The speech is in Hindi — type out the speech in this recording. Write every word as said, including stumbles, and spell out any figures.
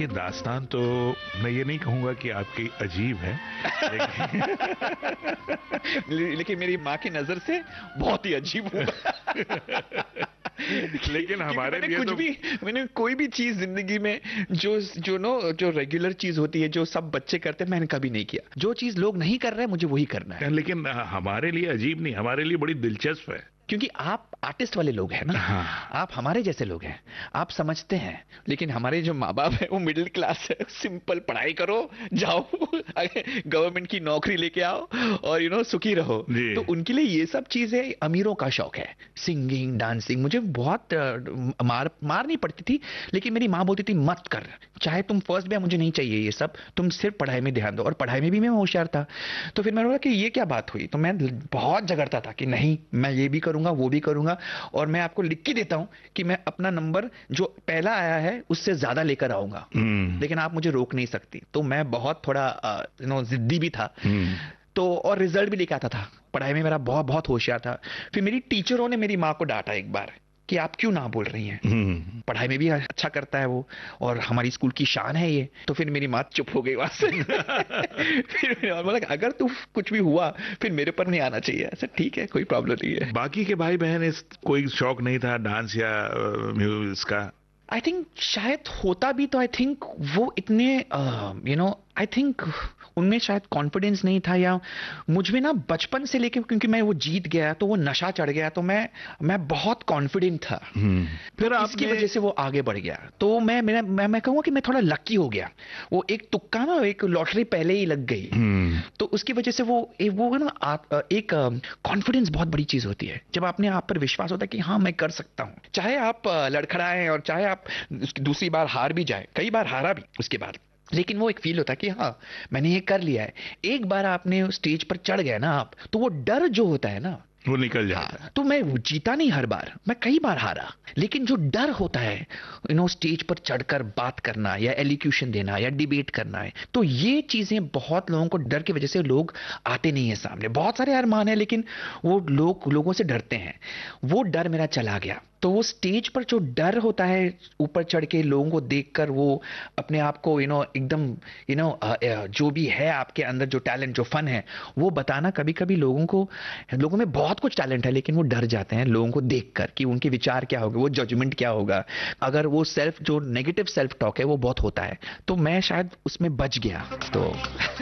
देखिए, दास्तान तो मैं ये नहीं कहूँगा कि आपकी अजीब है, ले, लेकिन मेरी माँ की नजर से बहुत ही अजीब हूँ। लेकिन हमारे लिए कुछ तो भी मैंने कोई भी चीज जिंदगी में जो जो नो जो रेगुलर चीज होती है, जो सब बच्चे करते हैं, मैंने कभी नहीं किया। जो चीज लोग नहीं कर रहे हैं मुझे वही करना है। लेकिन हमारे लिए अजीब नहीं, हमारे लिए बड़ी दिलचस्प है, क्योंकि आप आर्टिस्ट वाले लोग हैं ना। हाँ। आप हमारे जैसे लोग हैं, आप समझते हैं। लेकिन हमारे जो माँ बाप है वो मिडिल क्लास है। सिंपल पढ़ाई करो, जाओ गवर्नमेंट की नौकरी लेके आओ और यू नो सुखी रहो। तो उनके लिए ये सब चीजें अमीरों का शौक है। सिंगिंग, डांसिंग, मुझे बहुत मार मार नहीं पड़ती थी, लेकिन मेरी माँ बोलती थी मत कर, चाहे तुम फर्स्ट भी, मुझे नहीं चाहिए ये सब, तुम सिर्फ पढ़ाई में ध्यान दो। और पढ़ाई में भी मैं होशियार था। तो फिर मैंने बोला कि ये क्या बात हुई। तो मैं बहुत झगड़ता था कि नहीं, मैं ये भी करूंगा, वो भी करूंगा, और मैं आपको लिख के देता हूं कि मैं अपना नंबर जो पहला आया है उससे ज्यादा लेकर आऊंगा, लेकिन आप मुझे रोक नहीं सकती। तो मैं बहुत थोड़ा यू नो जिद्दी भी था। तो और रिजल्ट भी लेके आता था, पढ़ाई में मेरा बहुत बहुत होशियार था। फिर मेरी टीचरों ने मेरी माँ को डांटा एक बार कि आप क्यों ना बोल रही हैं, पढ़ाई में भी अच्छा करता है वो, और हमारी स्कूल की शान है ये। तो फिर मेरी माँ चुप हो गई वहां से। फिर मैंने बोला अगर तू कुछ भी हुआ फिर मेरे पर नहीं आना चाहिए। ऐसा ठीक है, कोई प्रॉब्लम नहीं है। बाकी के भाई बहन इस कोई शौक नहीं था डांस या म्यूजिक का? आई थिंक शायद होता भी तो आई थिंक वो इतने यू नो आई थिंक उनमें शायद कॉन्फिडेंस नहीं था, या मुझ में ना बचपन से लेके, क्योंकि मैं वो जीत गया तो वो नशा चढ़ गया, तो मैं मैं बहुत कॉन्फिडेंट था। फिर तो इसकी वजह से वो आगे बढ़ गया। तो मैं मैं मैं, मैं कहूँगा कि मैं थोड़ा लकी हो गया। वो एक तुक्का ना, एक लॉटरी पहले ही लग गई, तो उसकी वजह से वो वो ना एक कॉन्फिडेंस बहुत बड़ी चीज होती है। जब अपने आप पर विश्वास होता है कि हाँ मैं कर सकता हूँ, चाहे आप लड़खड़ाएं और चाहे आप दूसरी बार हार भी जाए, कई बार हारा भी उसके बाद, लेकिन वो एक फील होता है कि हाँ मैंने ये कर लिया है। एक बार आपने स्टेज पर चढ़ गए ना आप, तो वो डर जो होता है ना वो निकल जाता है। हाँ, तो मैं जीता नहीं हर बार, मैं कई बार हारा, लेकिन जो डर होता है यू नो स्टेज पर चढ़कर बात करना या एलिक्यूशन देना या डिबेट करना है, तो ये चीजें बहुत लोगों को डर की वजह से लोग आते नहीं है सामने। बहुत सारे अरमान है लेकिन वो लोग लोगों से डरते हैं। वो डर मेरा चला गया। तो वो स्टेज पर जो डर होता है ऊपर चढ़ के लोगों को देखकर, वो अपने आप को यू नो एकदम यू नो जो भी है आपके अंदर, जो टैलेंट, जो फन है, वो बताना, कभी कभी लोगों को, लोगों में बहुत कुछ टैलेंट है लेकिन वो डर जाते हैं लोगों को देखकर कि उनके विचार क्या होंगे, वो जजमेंट क्या होगा, अगर वो सेल्फ जो नेगेटिव सेल्फ टॉक है वो बहुत होता है। तो मैं शायद उसमें बच गया। तो